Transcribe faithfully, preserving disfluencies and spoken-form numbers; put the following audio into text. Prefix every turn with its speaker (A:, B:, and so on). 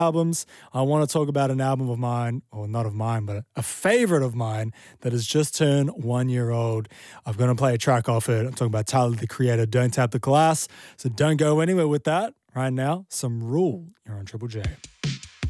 A: albums. I want to talk about an album of mine, or not of mine, but a favorite of mine that has just turned one year old. I'm going to play a track off it. I'm talking about Tyler, the Creator, Don't Tap the Glass. So don't go anywhere with that right now. Some Rule. You're on Triple J.